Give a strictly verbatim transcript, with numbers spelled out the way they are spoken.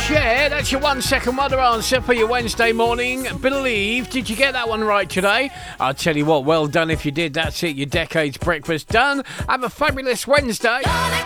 Cher, that's your one second wonder answer for your Wednesday morning. Believe, did you get that one right today? I'll tell you what, well done if you did. That's it, your decade's breakfast done. Have a fabulous Wednesday.